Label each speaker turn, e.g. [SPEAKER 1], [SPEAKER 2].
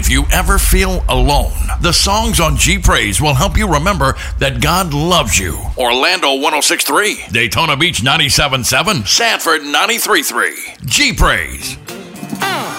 [SPEAKER 1] If you ever feel alone, the songs on G Praise will help you remember that God loves you. Orlando 106.3, Daytona Beach 97.7, Sanford 93.3. G Praise.